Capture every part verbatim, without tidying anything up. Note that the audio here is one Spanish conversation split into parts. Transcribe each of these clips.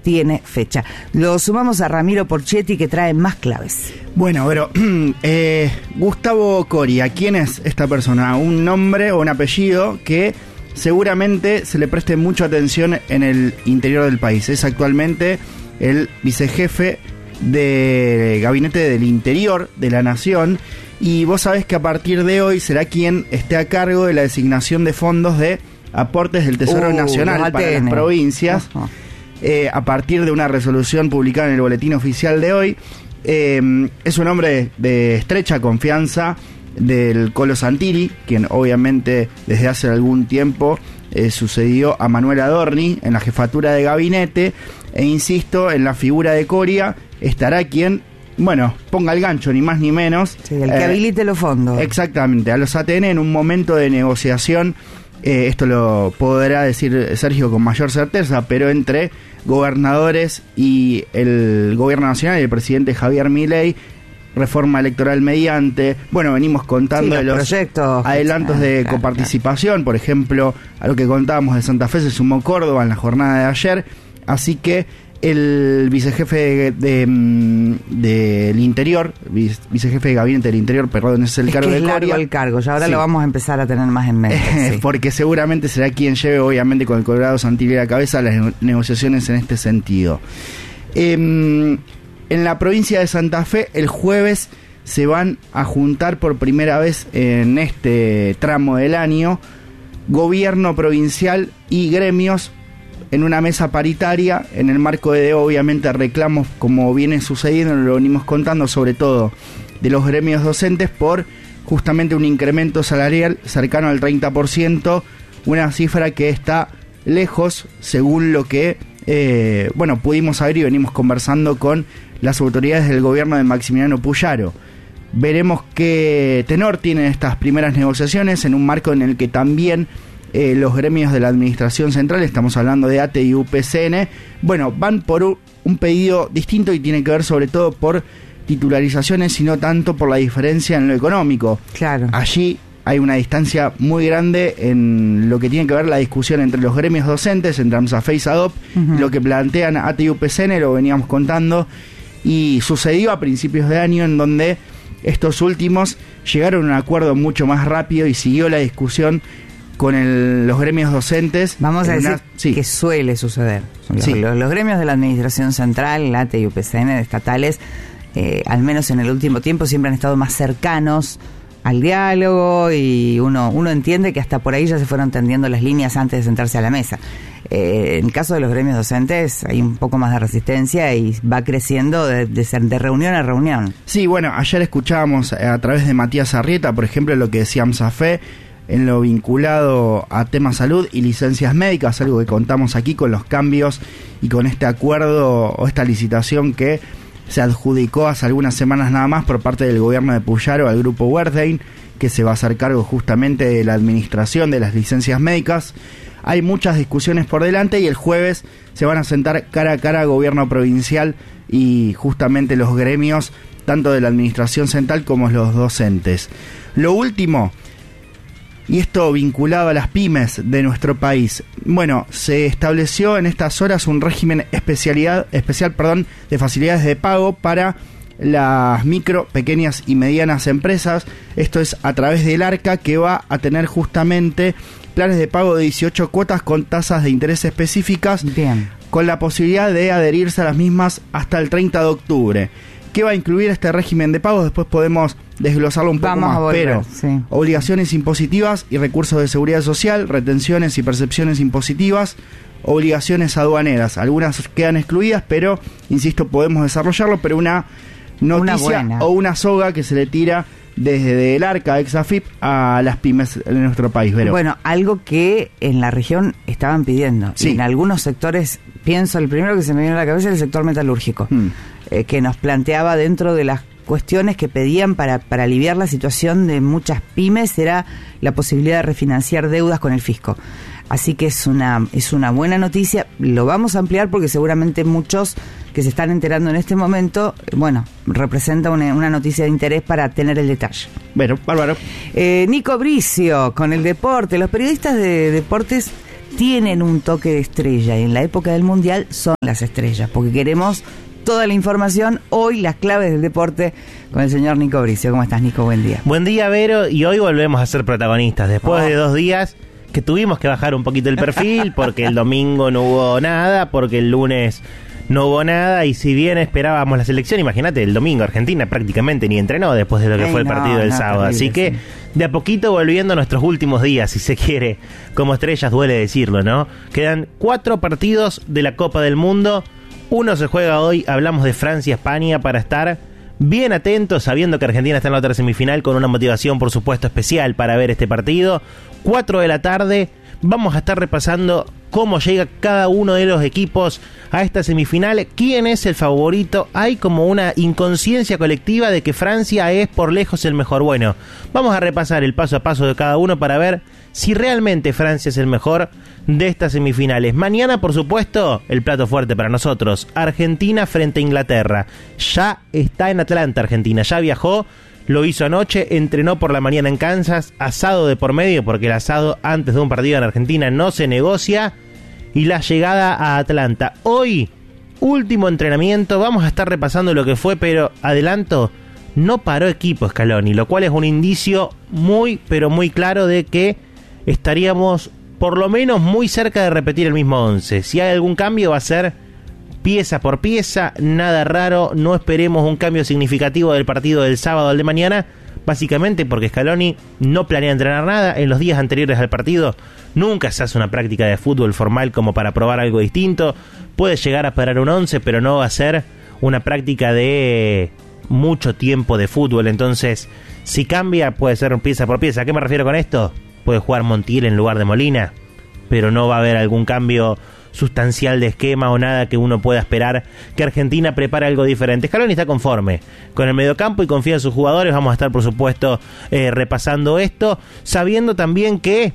tiene fecha. Lo sumamos a Ramiro Porchetti, que trae más claves. Bueno, pero eh, Gustavo Coria, ¿quién es esta persona? Un nombre o un apellido que seguramente se le preste mucha atención en el interior del país. Es actualmente el vicejefe de Gabinete del Interior de la Nación, y vos sabés que a partir de hoy será quien esté a cargo de la designación de fondos de aportes del Tesoro uh, Nacional para las provincias, uh-huh. eh, a partir de una resolución publicada en el Boletín Oficial de hoy. Eh, es un hombre de, de estrecha confianza del Colo Santilli, quien obviamente desde hace algún tiempo eh, sucedió a Manuel Adorni en la jefatura de gabinete, e insisto, en la figura de Coria estará quien, bueno, ponga el gancho, ni más ni menos. Sí, el que eh, habilite los fondos. Exactamente, a los A T N en un momento de negociación, eh, esto lo podrá decir Sergio con mayor certeza, pero entre gobernadores y el gobierno nacional y el presidente Javier Milei, reforma electoral mediante, bueno, venimos contando sí, los, los proyectos, adelantos de claro, coparticipación, claro. Por ejemplo, a lo que contábamos de Santa Fe se sumó Córdoba en la jornada de ayer, así que el vicejefe de, de, de, del Interior, vice, vicejefe de Gabinete del Interior, perdón, ese es el es cargo que es de Coria. el cargo, ya ahora sí. Lo vamos a empezar a tener más en mente. Eh, sí. Porque seguramente será quien lleve, obviamente, con el Colorado Santilli a la cabeza las ne- negociaciones en este sentido. Eh, en la provincia de Santa Fe, el jueves se van a juntar por primera vez en este tramo del año gobierno provincial y gremios en una mesa paritaria, en el marco de, obviamente, reclamos, como viene sucediendo, lo venimos contando, sobre todo de los gremios docentes, por justamente un incremento salarial cercano al treinta por ciento, una cifra que está lejos, según lo que, eh, bueno, pudimos saber y venimos conversando con las autoridades del gobierno de Maximiliano Puyaro. Veremos qué tenor tienen estas primeras negociaciones, en un marco en el que también Eh, los gremios de la administración central, estamos hablando de A T E y U P C N, bueno, van por un, un pedido distinto y tiene que ver sobre todo por titularizaciones y no tanto por la diferencia en lo económico. Claro. Allí hay una distancia muy grande en lo que tiene que ver la discusión entre los gremios docentes, entre AMSAFE y SADOP, uh-huh. Lo que plantean A T E y U P C N, lo veníamos contando, y sucedió a principios de año en donde estos últimos llegaron a un acuerdo mucho más rápido y siguió la discusión con el, los gremios docentes. Vamos a decir una, sí. que suele suceder. Los, sí. los, los gremios de la administración central, la A T E y U P C N, estatales, eh, al menos en el último tiempo, siempre han estado más cercanos al diálogo, y uno, uno entiende que hasta por ahí ya se fueron tendiendo las líneas antes de sentarse a la mesa. Eh, en el caso de los gremios docentes hay un poco más de resistencia y va creciendo de, de, ser, de reunión a reunión. Sí, bueno, ayer escuchábamos a través de Matías Arrieta, por ejemplo, lo que decía AMSAFE en lo vinculado a temas salud y licencias médicas, algo que contamos aquí con los cambios y con este acuerdo o esta licitación que se adjudicó hace algunas semanas nada más por parte del gobierno de Puyaro al grupo Wertheim, que se va a hacer cargo justamente de la administración de las licencias médicas. Hay muchas discusiones por delante y el jueves se van a sentar cara a cara gobierno provincial y justamente los gremios, tanto de la administración central como los docentes. Lo último, y esto vinculado a las pymes de nuestro país. Bueno, se estableció en estas horas un régimen especialidad, especial perdón, de facilidades de pago para las micro, pequeñas y medianas empresas. Esto es a través del ARCA, que va a tener justamente planes de pago de dieciocho cuotas con tasas de interés específicas. Bien. Con la posibilidad de adherirse a las mismas hasta el treinta de octubre. ¿Qué va a incluir este régimen de pagos? Después podemos desglosarlo un poco Vamos más, volver, pero sí. Obligaciones impositivas y recursos de seguridad social, retenciones y percepciones impositivas, obligaciones aduaneras. Algunas quedan excluidas, pero, insisto, podemos desarrollarlo, pero una noticia una o una soga que se le tira desde el ARCA, Exafip, a las pymes de nuestro país. Vero. Bueno, algo que en la región estaban pidiendo. Sí. En algunos sectores, pienso, el primero que se me viene a la cabeza es el sector metalúrgico, hmm. eh, que nos planteaba dentro de las cuestiones que pedían para, para aliviar la situación de muchas pymes, era la posibilidad de refinanciar deudas con el fisco. Así que es una es una buena noticia. Lo vamos a ampliar porque seguramente muchos que se están enterando en este momento, bueno, representa una, una noticia de interés para tener el detalle. Bueno, bárbaro. Eh, Nico Bricio, con el deporte. Los periodistas de deportes tienen un toque de estrella y en la época del Mundial son las estrellas, porque queremos toda la información, hoy las claves del deporte con el señor Nico Bricio. ¿Cómo estás, Nico? Buen día. Buen día, Vero, y hoy volvemos a ser protagonistas, después oh. de dos días que tuvimos que bajar un poquito el perfil, porque el domingo no hubo nada, porque el lunes no hubo nada, y si bien esperábamos la selección, imagínate, el domingo Argentina prácticamente ni entrenó después de lo que Ay, fue el no, partido del no, sábado, terrible, así que sí. de a poquito volviendo a nuestros últimos días, si se quiere, como estrellas duele decirlo, ¿no? Quedan cuatro partidos de la Copa del Mundo, uno se juega hoy, hablamos de Francia-España, para estar bien atentos, sabiendo que Argentina está en la otra semifinal, con una motivación por supuesto especial para ver este partido. Cuatro de la tarde, vamos a estar repasando cómo llega cada uno de los equipos a esta semifinal, quién es el favorito. Hay como una inconsciencia colectiva de que Francia es por lejos el mejor. Bueno, vamos a repasar el paso a paso de cada uno para ver si realmente Francia es el mejor de estas semifinales. Mañana, por supuesto, el plato fuerte para nosotros, Argentina frente a Inglaterra. Ya está en Atlanta Argentina, ya viajó, lo hizo anoche, entrenó por la mañana en Kansas, asado de por medio, porque el asado antes de un partido en Argentina no se negocia, y la llegada a Atlanta. Hoy, último entrenamiento, vamos a estar repasando lo que fue, pero adelanto, no paró equipo Scaloni, lo cual es un indicio muy, pero muy claro de que estaríamos por lo menos muy cerca de repetir el mismo once. Si hay algún cambio va a ser pieza por pieza, nada raro, no esperemos un cambio significativo del partido del sábado al de mañana, básicamente porque Scaloni no planea entrenar nada. En los días anteriores al partido nunca se hace una práctica de fútbol formal como para probar algo distinto. Puede llegar a parar un once, pero no va a ser una práctica de mucho tiempo de fútbol. Entonces, si cambia, puede ser pieza por pieza. ¿A qué me refiero con esto? Puede jugar Montiel en lugar de Molina, pero no va a haber algún cambio sustancial de esquema o nada que uno pueda esperar que Argentina prepare algo diferente. Scaloni está conforme con el mediocampo y confía en sus jugadores. Vamos a estar, por supuesto, eh, repasando esto, sabiendo también que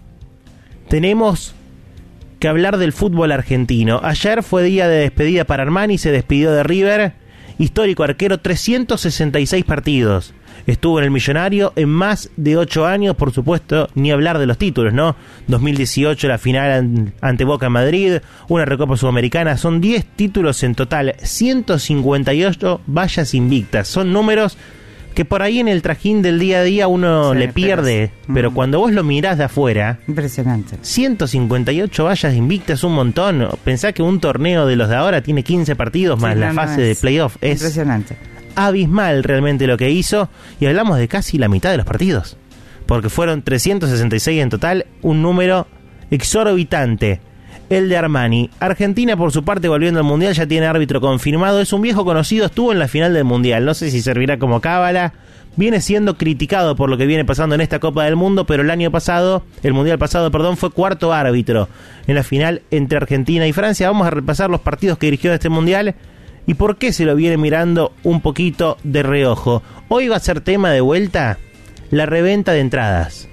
tenemos que hablar del fútbol argentino. Ayer fue día de despedida para Armani, se despidió de River, histórico arquero, trescientos sesenta y seis partidos. Estuvo en el Millonario en más de ocho años, por supuesto, ni hablar de los títulos, ¿no? dos mil dieciocho, la final ante Boca en Madrid, una Recopa Sudamericana, son diez títulos en total, ciento cincuenta y ocho vallas invictas. Son números que por ahí en el trajín del día a día uno sí, le pierde, pero, pero mm. cuando vos lo mirás de afuera, impresionante. ciento cincuenta y ocho vallas invictas, un montón. Pensá que un torneo de los de ahora tiene quince partidos más sí, la no, fase no es. de playoff. Es impresionante. Abismal realmente lo que hizo, y hablamos de casi la mitad de los partidos, porque fueron trescientos sesenta y seis en total, un número exorbitante el de Armani. Argentina, por su parte, volviendo al Mundial, ya tiene árbitro confirmado, es un viejo conocido, estuvo en la final del Mundial, no sé si servirá como cábala, viene siendo criticado por lo que viene pasando en esta Copa del Mundo, pero el año pasado, el Mundial pasado, perdón, fue cuarto árbitro en la final entre Argentina y Francia. Vamos a repasar los partidos que dirigió en este Mundial y por qué se lo viene mirando un poquito de reojo. Hoy va a ser tema de vuelta la reventa de entradas,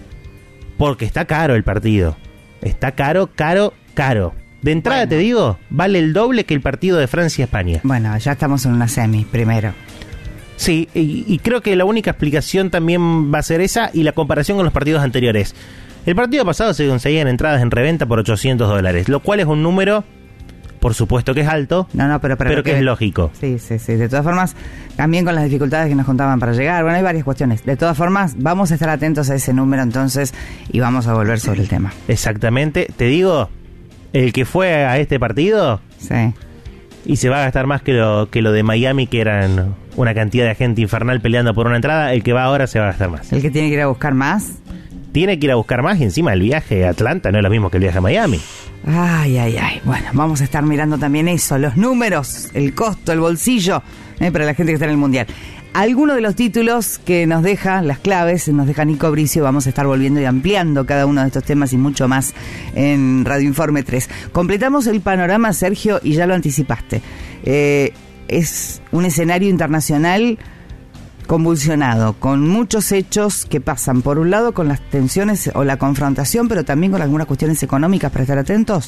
porque está caro el partido. Está caro, caro, caro. De entrada, bueno, te digo, vale el doble que el partido de Francia-España. Bueno, ya estamos en una semi, primero. Sí, y, y creo que la única explicación también va a ser esa y la comparación con los partidos anteriores. El partido pasado se conseguían entradas en reventa por ochocientos dólares, lo cual es un número, por supuesto que es alto, no, no, pero, pero, pero que, que es lógico. Sí, sí, sí. De todas formas, también con las dificultades que nos contaban para llegar, bueno, hay varias cuestiones. De todas formas, vamos a estar atentos a ese número entonces y vamos a volver sobre el tema. Exactamente. Te digo, el que fue a este partido, sí, y se va a gastar más que lo, que lo de Miami, que eran una cantidad de gente infernal peleando por una entrada, el que va ahora se va a gastar más. ¿El que tiene que ir a buscar más? Tiene que ir a buscar más, y encima el viaje a Atlanta no es lo mismo que el viaje a Miami. Ay, ay, ay. Bueno, vamos a estar mirando también eso, los números, el costo, el bolsillo, eh, para la gente que está en el Mundial. Algunos de los títulos que nos deja, las claves, nos deja Nico Bricio. Vamos a estar volviendo y ampliando cada uno de estos temas y mucho más en Radio Informe tres. Completamos el panorama, Sergio, y ya lo anticipaste. Eh, es un escenario internacional convulsionado, con muchos hechos que pasan, por un lado, con las tensiones o la confrontación, pero también con algunas cuestiones económicas para estar atentos.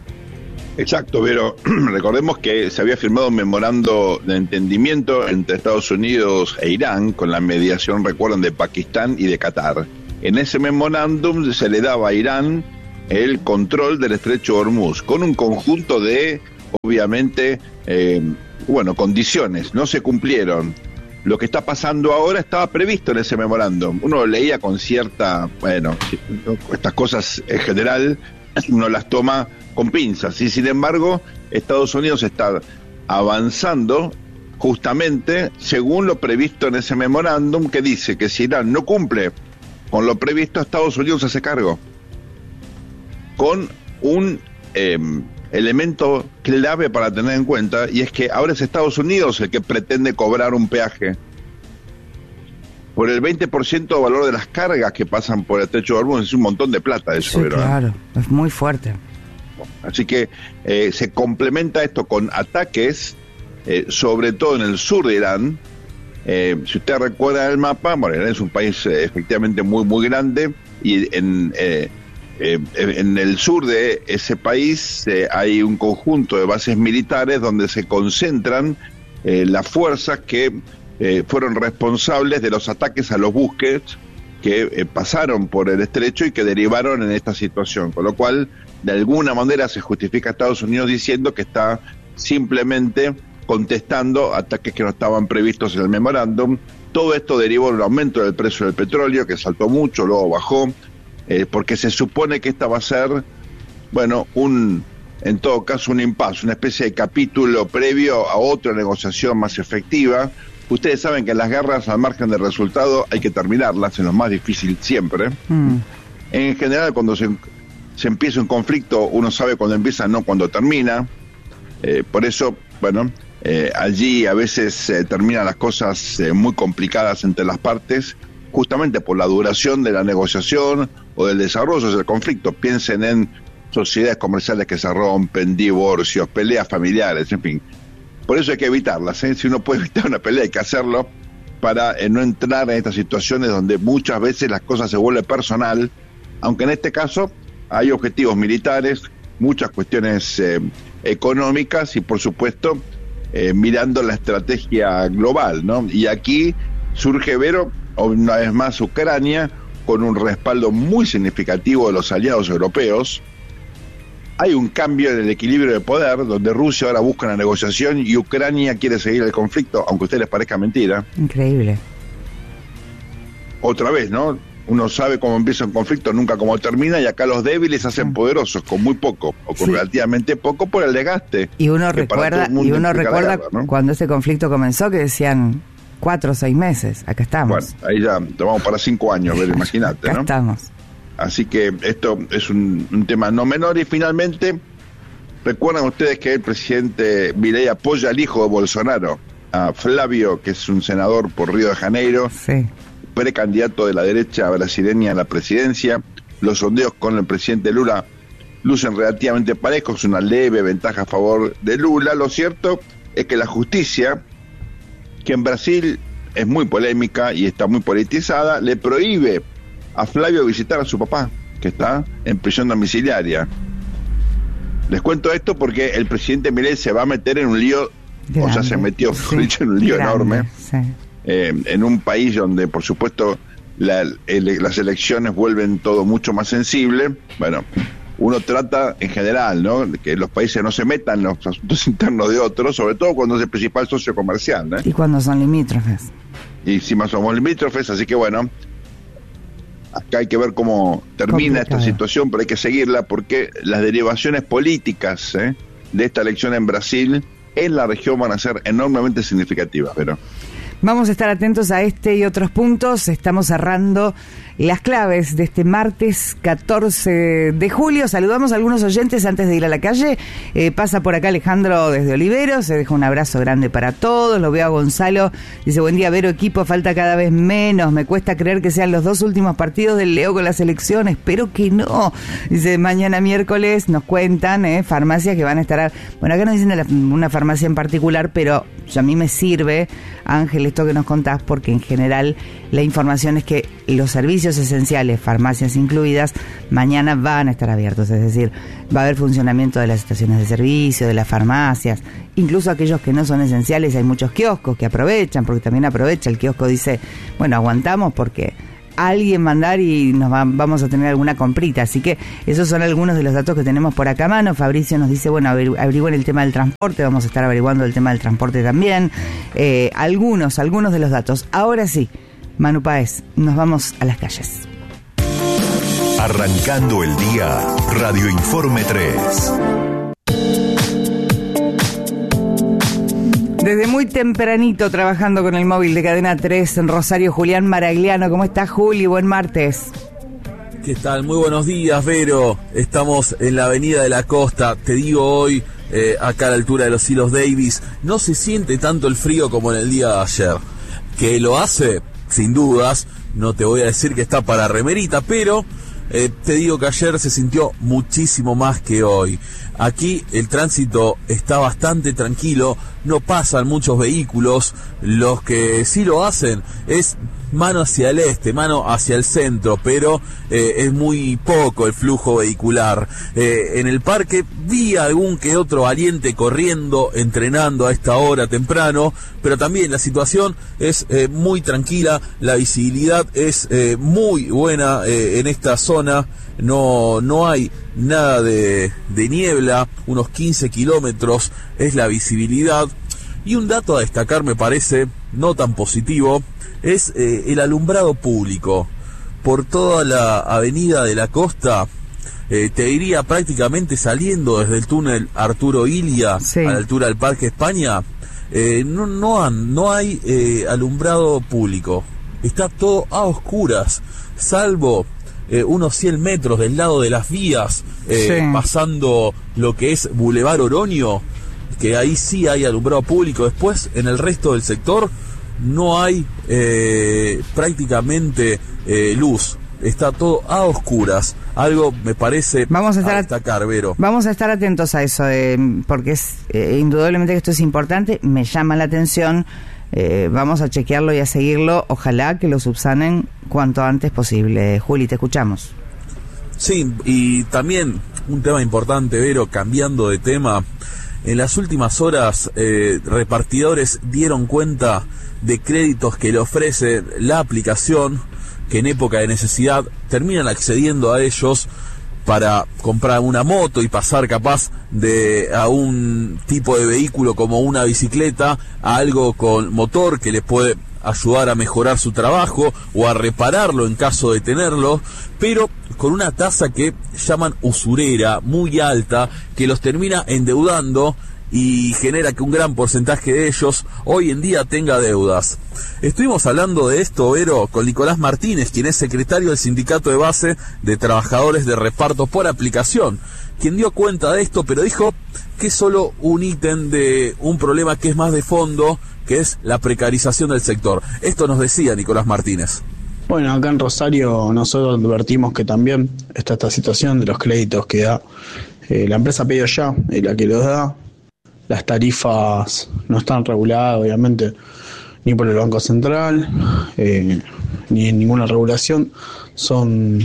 Exacto, pero recordemos que se había firmado un memorando de entendimiento entre Estados Unidos e Irán, con la mediación, recuerdan, de Pakistán y de Qatar. En ese memorándum se le daba a Irán el control del estrecho de Hormuz, con un conjunto de, obviamente, eh, bueno, condiciones. No se cumplieron. Lo que está pasando ahora estaba previsto en ese memorándum. Uno lo leía con cierta, bueno, estas cosas en general uno las toma con pinzas, y sin embargo Estados Unidos está avanzando justamente según lo previsto en ese memorándum, que dice que si Irán no cumple con lo previsto, Estados Unidos se hace cargo, con un eh, elemento clave para tener en cuenta, y es que ahora es Estados Unidos el que pretende cobrar un peaje por el veinte por ciento de valor de las cargas que pasan por el estrecho de Hormuz. Es un montón de plata eso, sí, ¿verdad? Claro, es muy fuerte. Así que eh, se complementa esto con ataques, eh, sobre todo en el sur de Irán. Eh, si usted recuerda el mapa, bueno, Irán es un país eh, efectivamente muy, muy grande, y en, eh, eh, en el sur de ese país eh, hay un conjunto de bases militares donde se concentran eh, las fuerzas que eh, fueron responsables de los ataques a los buques que eh, pasaron por el estrecho y que derivaron en esta situación, con lo cual de alguna manera se justifica a Estados Unidos diciendo que está simplemente contestando ataques que no estaban previstos en el memorándum. Todo esto derivó en un aumento del precio del petróleo, que saltó mucho, luego bajó, eh, porque se supone que esta va a ser, bueno, un, en todo caso, un impasse, una especie de capítulo previo a otra negociación más efectiva. Ustedes saben que las guerras, al margen del resultado, hay que terminarlas, es lo más difícil siempre. Mm. En general, cuando se, se empieza un conflicto, uno sabe cuándo empieza, no cuándo termina. Eh, por eso, bueno, eh, allí a veces eh, terminan las cosas eh, muy complicadas entre las partes, justamente por la duración de la negociación o del desarrollo del conflicto. Piensen en sociedades comerciales que se rompen, divorcios, peleas familiares, en fin. Por eso hay que evitarlas, ¿eh? Si uno puede evitar una pelea, hay que hacerlo para eh, no entrar en estas situaciones donde muchas veces las cosas se vuelven personal, aunque en este caso hay objetivos militares, muchas cuestiones eh, económicas y, por supuesto, eh, mirando la estrategia global, ¿no? Y aquí surge, Vero, una vez más Ucrania, con un respaldo muy significativo de los aliados europeos. Hay un cambio en el equilibrio de poder, donde Rusia ahora busca una negociación y Ucrania quiere seguir el conflicto, aunque a ustedes les parezca mentira. Increíble. Otra vez, ¿no? Uno sabe cómo empieza un conflicto, nunca cómo termina, y acá los débiles se hacen poderosos con muy poco, o con sí. relativamente poco por el desgaste. Y uno recuerda, y uno recuerda guerra, ¿no? Cuando ese conflicto comenzó, que decían cuatro o seis meses, acá estamos. Bueno, ahí ya tomamos para cinco años, ver, imagínate, acá ¿no? estamos. Así que esto es un, un tema no menor. Y finalmente, recuerdan ustedes que el presidente Milei apoya al hijo de Bolsonaro, a Flavio, que es un senador por Río de Janeiro, sí. precandidato de la derecha brasileña a la presidencia. Los sondeos con el presidente Lula lucen relativamente parejos, una leve ventaja a favor de Lula. Lo cierto es que la justicia, que en Brasil es muy polémica y está muy politizada, le prohíbe a Flavio visitar a su papá, que está en prisión domiciliaria. Les cuento esto porque el presidente Milei se va a meter en un lío, grande, o sea, se metió sí, en un lío grande, enorme, sí. eh, en un país donde, por supuesto, la, el, las elecciones vuelven todo mucho más sensible. Bueno, uno trata en general, ¿no?, de que los países no se metan en los asuntos internos de otros, sobre todo cuando es el principal socio comercial, ¿eh? Y cuando son limítrofes. Y si más somos limítrofes, así que bueno, acá hay que ver cómo termina complicado esta situación, pero hay que seguirla porque las derivaciones políticas ¿eh? de esta elección en Brasil, en la región, van a ser enormemente significativas, pero vamos a estar atentos a este y otros puntos. Estamos cerrando las claves de este martes catorce de julio. Saludamos a algunos oyentes antes de ir a la calle. Eh, pasa por acá Alejandro desde Oliveros, se deja un abrazo grande para todos. Lo veo a Gonzalo, dice: buen día, Vero, equipo, falta cada vez menos. Me cuesta creer que sean los dos últimos partidos del Leo con la selección. Espero que no. Dice: mañana miércoles nos cuentan eh, farmacias que van a estar... A... Bueno, acá nos dicen de la, una farmacia en particular, pero a mí me sirve, Ángel, esto que nos contás, porque en general la información es que los servicios esenciales, farmacias incluidas, mañana van a estar abiertos, es decir, va a haber funcionamiento de las estaciones de servicio, de las farmacias, incluso aquellos que no son esenciales. Hay muchos kioscos que aprovechan, porque también aprovecha el kiosco, dice, bueno, aguantamos porque alguien mandar y nos va, vamos a tener alguna comprita. Así que esos son algunos de los datos que tenemos por acá a mano. Fabricio nos dice, bueno, averigüen el tema del transporte, vamos a estar averiguando el tema del transporte también. Eh, algunos, algunos de los datos. Ahora sí, Manu Páez, nos vamos a las calles. Arrancando el día, Radio Informe tres. Desde muy tempranito trabajando con el móvil de Cadena tres en Rosario, Julián Maragliano. ¿Cómo estás, Juli? Buen martes. ¿Qué tal? Muy buenos días, Vero. Estamos en la Avenida de la Costa. Te digo hoy, eh, acá a la altura de los Silos Davis, no se siente tanto el frío como en el día de ayer. Que lo hace, sin dudas. No te voy a decir que está para remerita, pero eh, te digo que ayer se sintió muchísimo más que hoy. Aquí el tránsito está bastante tranquilo, no pasan muchos vehículos, los que sí lo hacen es mano hacia el este, mano hacia el centro, pero eh, es muy poco el flujo vehicular. Eh, en el parque vi algún que otro valiente corriendo, entrenando a esta hora temprano, pero también la situación es eh, muy tranquila, la visibilidad es eh, muy buena eh, en esta zona. No, no hay nada de, de niebla, unos quince kilómetros es la visibilidad. Y un dato a destacar, me parece no tan positivo, es eh, el alumbrado público. Por toda la avenida de la Costa, eh, te diría prácticamente saliendo desde el túnel Arturo Illia, sí, a la altura del Parque España, eh, no, no, han, no hay eh, alumbrado público. Está todo a oscuras, salvo Eh, unos cien metros del lado de las vías, eh, sí, pasando lo que es Boulevard Oroño, que ahí sí hay alumbrado público. Después, en el resto del sector, no hay eh, prácticamente eh, luz. Está todo a oscuras. Algo me parece vamos a, estar a destacar, Vero. Vamos a estar atentos a eso, eh, porque es eh, indudablemente que esto es importante, me llama la atención. Eh, vamos a chequearlo y a seguirlo. Ojalá que lo subsanen cuanto antes posible. Juli, te escuchamos. Sí, y también un tema importante, Vero, cambiando de tema. En las últimas horas, eh, repartidores dieron cuenta de créditos que le ofrece la aplicación, que en época de necesidad terminan accediendo a ellos para comprar una moto y pasar capaz de a un tipo de vehículo como una bicicleta a algo con motor que les puede ayudar a mejorar su trabajo o a repararlo en caso de tenerlo, pero con una tasa que llaman usurera, muy alta, que los termina endeudando y genera que un gran porcentaje de ellos hoy en día tenga deudas. Estuvimos hablando de esto, Vero, con Nicolás Martínez, quien es secretario del Sindicato de Base de Trabajadores de Reparto por Aplicación, quien dio cuenta de esto, pero dijo que es solo un ítem de un problema que es más de fondo, que es la precarización del sector. Esto nos decía Nicolás Martínez. Bueno, acá en Rosario nosotros advertimos que también está esta situación de los créditos que da eh, la empresa Pedido Ya, es la que los da. Las tarifas no están reguladas, obviamente, ni por el Banco Central, eh, ni en ninguna regulación. Son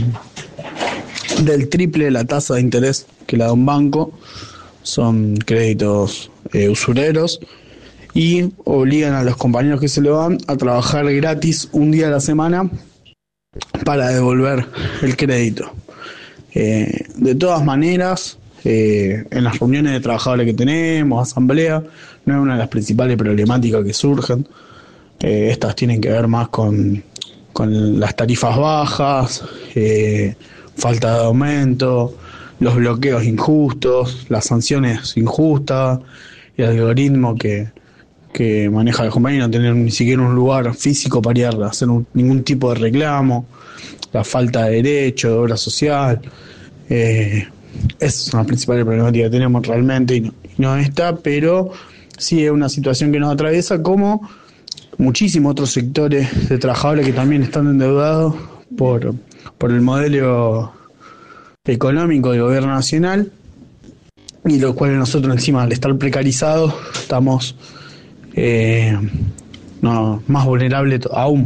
del triple de la tasa de interés que la da un banco. Son créditos eh, usureros y obligan a los compañeros que se lo dan a trabajar gratis un día a la semana para devolver el crédito. Eh, de todas maneras, Eh, en las reuniones de trabajadores que tenemos, asamblea, no es una de las principales problemáticas que surgen. Eh, estas tienen que ver más con, con las tarifas bajas, eh, falta de aumento, los bloqueos injustos, las sanciones injustas, el algoritmo que, que maneja la compañía, no tener ni siquiera un lugar físico para ir a hacer un, ningún tipo de reclamo, la falta de derecho, de obra social. Eh, Es una principal problemática que tenemos realmente y no, y no está, pero sí es una situación que nos atraviesa, como muchísimos otros sectores de trabajadores que también están endeudados por, por el modelo económico del gobierno nacional, y los cuales nosotros encima al estar precarizados estamos eh, no, más vulnerables aún.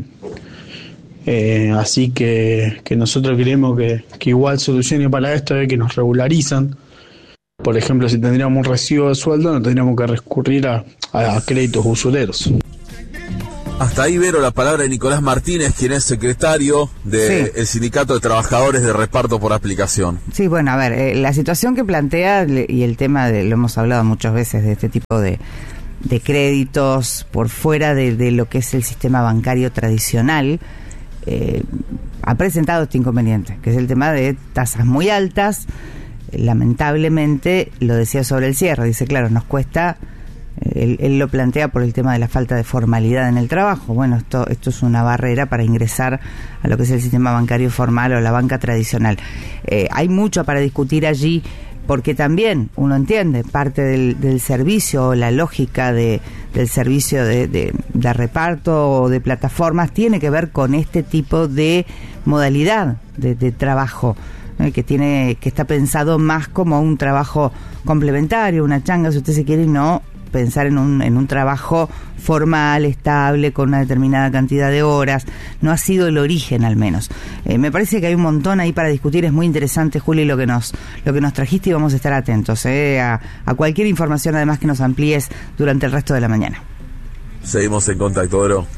Eh, así que, que nosotros creemos que, que igual solución para esto es que nos regularizan. Por ejemplo, si tendríamos un recibo de sueldo, no tendríamos que recurrir a, a créditos usureros. Hasta ahí, Vero, la palabra de Nicolás Martínez, quien es secretario del sí. Sindicato de Trabajadores de Reparto por Aplicación. Sí, bueno, a ver, eh, la situación que plantea y el tema, de lo hemos hablado muchas veces, de este tipo de, de créditos por fuera de, de lo que es el sistema bancario tradicional, eh, ha presentado este inconveniente, que es el tema de tasas muy altas. Lamentablemente, lo decía sobre el cierre, dice, claro, nos cuesta... Él, él lo plantea por el tema de la falta de formalidad en el trabajo. Bueno, esto esto es una barrera para ingresar a lo que es el sistema bancario formal o la banca tradicional. Eh, hay mucho para discutir allí, porque también uno entiende parte del, del servicio o la lógica de, del servicio de, de, de reparto o de plataformas tiene que ver con este tipo de modalidad de, de trabajo, eh, que tiene que está pensado más como un trabajo complementario, una changa, si usted se quiere, y no pensar en un, en un trabajo formal, estable, con una determinada cantidad de horas. No ha sido el origen, al menos. Eh, me parece que hay un montón ahí para discutir. Es muy interesante, Juli, lo que nos lo que nos trajiste, y vamos a estar atentos eh, a, a cualquier información, además, que nos amplíes durante el resto de la mañana. Seguimos en contacto, Bro.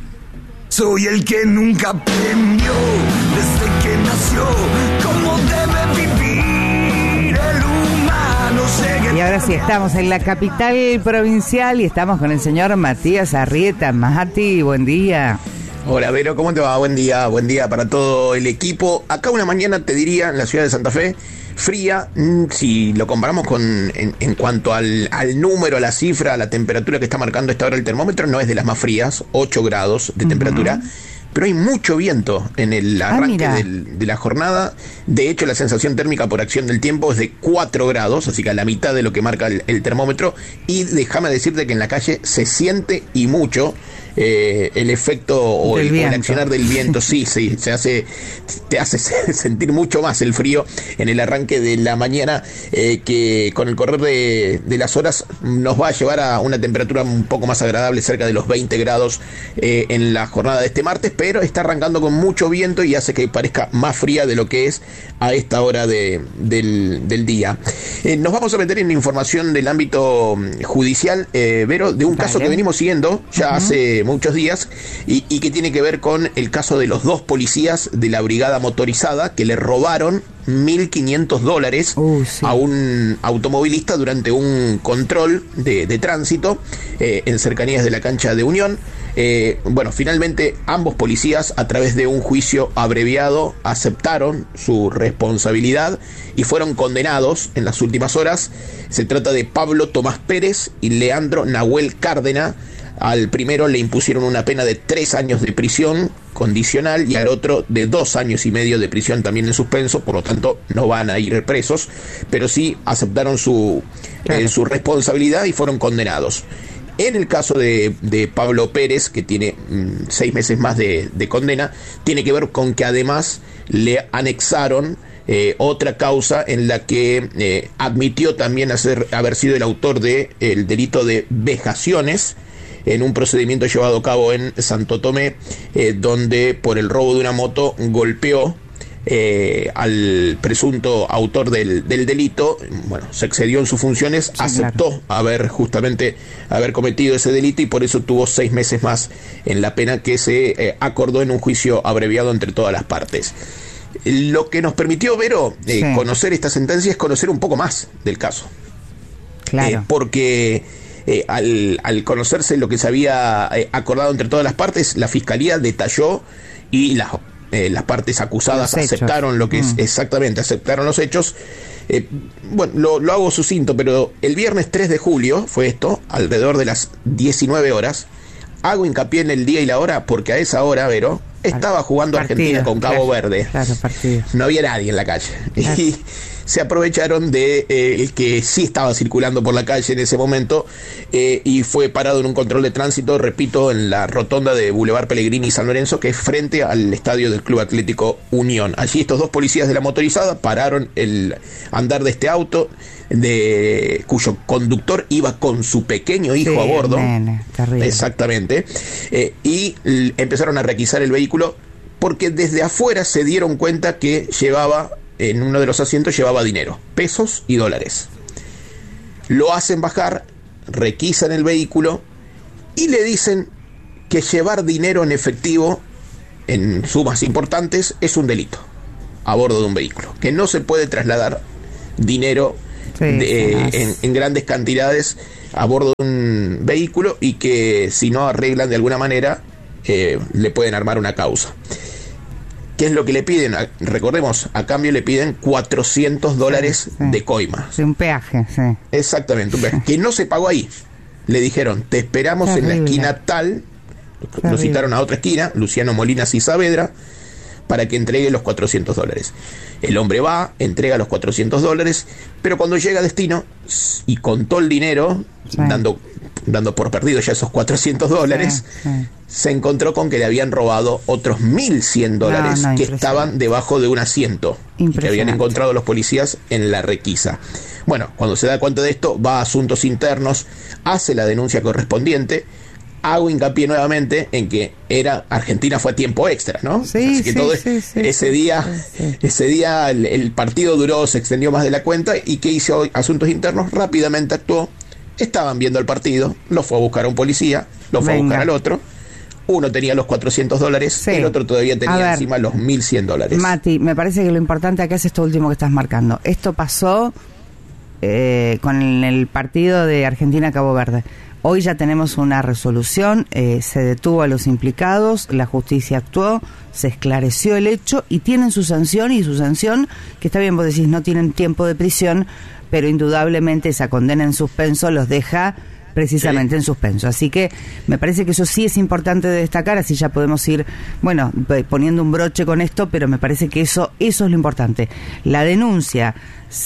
Soy el que nunca aprendió desde que nació cómo debe vivir el humano. Y ahora sí, estamos en la capital provincial y estamos con el señor Matías Arrieta. Mati, buen día. Hola, Vero, ¿cómo te va? Buen día, buen día para todo el equipo. Acá una mañana, te diría, en la ciudad de Santa Fe, fría, si lo comparamos con en, en cuanto al, al número, a la cifra, a la temperatura que está marcando esta hora el termómetro, no es de las más frías, ocho grados de uh-huh. temperatura. Pero hay mucho viento en el arranque ah, del, de la jornada. De hecho, la sensación térmica por acción del tiempo es de cuatro grados, así que a la mitad de lo que marca el, el termómetro. Y déjame decirte que en la calle se siente y mucho eh, el efecto o el, o el accionar del viento. Sí, sí, se hace, te hace sentir mucho más el frío en el arranque de la mañana, eh, que con el correr de, de las horas nos va a llevar a una temperatura un poco más agradable, cerca de los veinte grados eh, en la jornada de este martes. Pero está arrancando con mucho viento y hace que parezca más fría de lo que es a esta hora de, del, del día. Eh, nos vamos a meter en información del ámbito judicial, eh, Vero, de un vale. caso que venimos siguiendo ya uh-huh. hace muchos días y, y que tiene que ver con el caso de los dos policías de la brigada motorizada que le robaron mil quinientos dólares uh, sí. a un automovilista durante un control de, de tránsito eh, en cercanías de la cancha de Unión. Eh, bueno, finalmente ambos policías, a través de un juicio abreviado, aceptaron su responsabilidad y fueron condenados en las últimas horas. Se trata de Pablo Tomás Pérez y Leandro Nahuel Cárdena. Al primero le impusieron una pena de tres años de prisión condicional y al otro de dos años y medio de prisión también en suspenso, por lo tanto no van a ir presos, pero sí aceptaron su, claro. eh, su responsabilidad y fueron condenados. En el caso de, de Pablo Pérez, que tiene mmm, seis meses más de, de condena, tiene que ver con que además le anexaron eh, otra causa en la que eh, admitió también hacer, haber sido el autor del de, delito de vejaciones en un procedimiento llevado a cabo en Santo Tomé, eh, donde por el robo de una moto golpeó Eh, al presunto autor del, del delito. Bueno, se excedió en sus funciones, sí, aceptó claro. haber justamente haber cometido ese delito y por eso tuvo seis meses más en la pena que se eh, acordó en un juicio abreviado entre todas las partes. Lo que nos permitió, Vero, eh, sí. conocer esta sentencia es conocer un poco más del caso. Claro. Eh, porque eh, al, al conocerse lo que se había eh, acordado entre todas las partes, la Fiscalía detalló y las Eh, las partes acusadas aceptaron lo que es, mm. exactamente, aceptaron los hechos. Eh, bueno, lo, lo hago sucinto, pero el viernes tres de julio fue esto, alrededor de las diecinueve horas. Hago hincapié en el día y la hora porque a esa hora, Vero, estaba jugando partido, Argentina con Cabo claro, Verde. Claro, no había nadie en la calle. Claro. Y se aprovecharon de eh, el que sí estaba circulando por la calle en ese momento eh, y fue parado en un control de tránsito, repito, en la rotonda de Boulevard Pellegrini y San Lorenzo, que es frente al estadio del Club Atlético Unión. Allí estos dos policías de la motorizada pararon el andar de este auto, de cuyo conductor iba con su pequeño hijo sí, a bordo. Nene, exactamente. Eh, y l- empezaron a requisar el vehículo porque desde afuera se dieron cuenta que llevaba, en uno de los asientos llevaba dinero, pesos y dólares. Lo hacen bajar, requisan el vehículo y le dicen que llevar dinero en efectivo en sumas importantes es un delito a bordo de un vehículo, que no se puede trasladar dinero sí, de, sí, en, en grandes cantidades a bordo de un vehículo y que si no arreglan de alguna manera eh, le pueden armar una causa. ¿Qué es lo que le piden? Recordemos, a cambio le piden cuatrocientos dólares sí, sí. de coima. Sí, un peaje, sí. Exactamente, un peaje, que no se pagó ahí. Le dijeron, te esperamos Terrible. en la esquina tal, Terrible. lo citaron a otra esquina, Luciano Molinas y Saavedra, para que entregue los cuatrocientos dólares. El hombre va, entrega los cuatrocientos dólares, pero cuando llega a destino y contó el dinero, sí. dando, dando por perdido ya esos cuatrocientos dólares, sí, sí. se encontró con que le habían robado otros mil cien dólares no, no, que estaban debajo de un asiento y que habían encontrado los policías en la requisa. Bueno, cuando se da cuenta de esto, va a Asuntos Internos, hace la denuncia correspondiente. Hago hincapié nuevamente en que era Argentina fue a tiempo extra, ¿no? Sí, Así que sí, todo sí, sí, ese sí, día, sí, sí. ese día el, el partido duró, se extendió más de la cuenta. ¿Y qué hizo hoy Asuntos Internos? Rápidamente actuó. Estaban viendo el partido, lo fue a buscar a un policía, lo fue Venga. a buscar al otro. Uno tenía los cuatrocientos dólares, sí. el otro todavía tenía ver, encima los mil cien dólares. Mati, me parece que lo importante acá es esto último que estás marcando. Esto pasó eh, con el, el partido de Argentina-Cabo Verde. Hoy ya tenemos una resolución, eh, se detuvo a los implicados, la justicia actuó, se esclareció el hecho y tienen su sanción, y su sanción, que está bien, vos decís, no tienen tiempo de prisión, pero indudablemente esa condena en suspenso los deja precisamente sí. en suspenso. Así que me parece que eso sí es importante de destacar, así ya podemos ir, bueno, poniendo un broche con esto, pero me parece que eso, eso es lo importante. La denuncia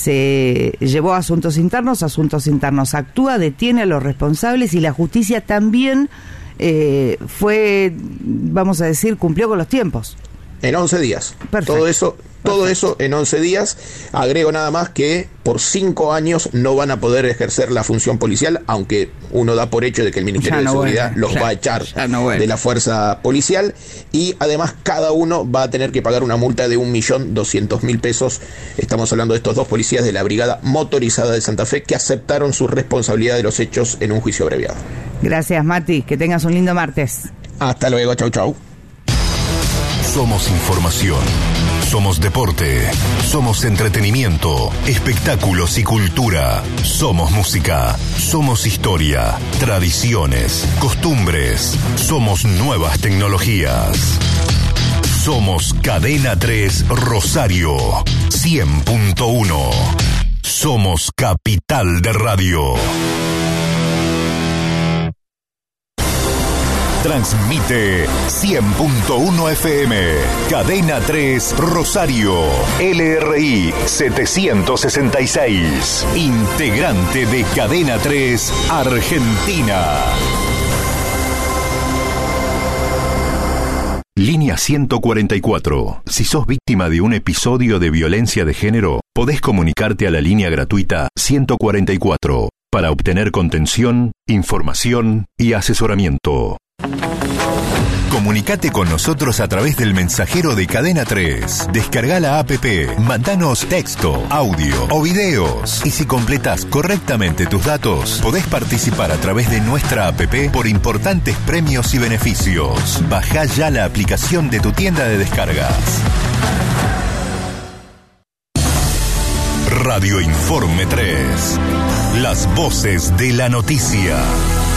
se llevó a Asuntos Internos, Asuntos Internos actúa, detiene a los responsables y la justicia también eh, fue, vamos a decir, cumplió con los tiempos. En once días. Perfecto. Todo eso, todo eso en once días. Agrego nada más que por cinco años no van a poder ejercer la función policial, aunque uno da por hecho de que el Ministerio no de Seguridad vuelve. los ya, va a echar no de la fuerza policial, y además cada uno va a tener que pagar una multa de un millón doscientos mil pesos. Estamos hablando de estos dos policías de la Brigada Motorizada de Santa Fe que aceptaron su responsabilidad de los hechos en un juicio abreviado. Gracias, Mati, que tengas un lindo martes. Hasta luego, chau chau. Somos información, somos deporte, somos entretenimiento, espectáculos y cultura, somos música, somos historia, tradiciones, costumbres, somos nuevas tecnologías. Somos Cadena tres Rosario, cien punto uno. Somos Capital de Radio. Transmite cien punto uno F M, Cadena tres Rosario, L R I setecientos sesenta y seis, integrante de Cadena tres Argentina. Línea ciento cuarenta y cuatro. Si sos víctima de un episodio de violencia de género, podés comunicarte a la línea gratuita ciento cuarenta y cuatro para obtener contención, información y asesoramiento. Comunicate con nosotros a través del mensajero de Cadena tres. Descarga la app, mandanos texto, audio o videos. Y si completás correctamente tus datos, podés participar a través de nuestra app por importantes premios y beneficios. Bajá ya la aplicación de tu tienda de descargas. Radio Informe tres. Las voces de la noticia.